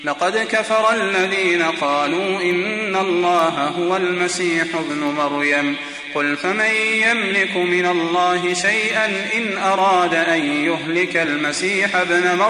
لقد كفر الذين قالوا إن الله هو المسيح ابن مريم قل فمن يملك من الله شيئا إن أراد أن يهلك المسيح ابن مريم